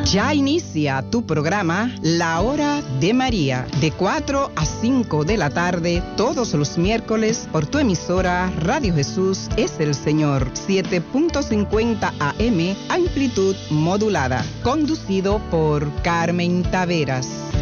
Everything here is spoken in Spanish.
Ya inicia tu programa La Hora de María, de 4 a 5 de la tarde, todos los miércoles, por tu emisora Radio Jesús es el Señor, 7.50 AM, amplitud modulada, conducido por Carmen Taveras.